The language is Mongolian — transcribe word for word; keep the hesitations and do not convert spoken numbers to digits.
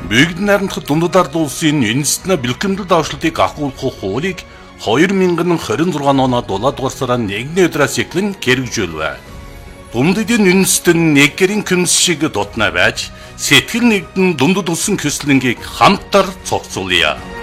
Бүгд найрамдах дундад ард улсын үндэстэн бэлтгэмдэл давшлтыг агуулгах хуулийг хоёр мянган хорин зургаан оноо дулаадугаар сарын нэгний өдрөөс эхлэн хэрэгжүүлвэ. Дундадын үндэстэн нэг гэрийн күмс шиг дутна байж, сэтгэл нэгдэн дундад усан көслөнгийг хамтар цогцолъё.